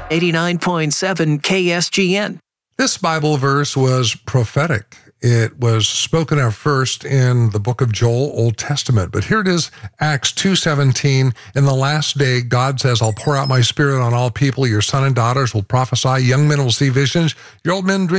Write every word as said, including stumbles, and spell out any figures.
eighty-nine point seven K S G N. This Bible verse was prophetic. It was spoken of first in the book of Joel, Old Testament. But here it is, Acts two seventeen. In the last day, God says, I'll pour out my spirit on all people. Your son and daughters will prophesy. Young men will see visions. Your old men dream.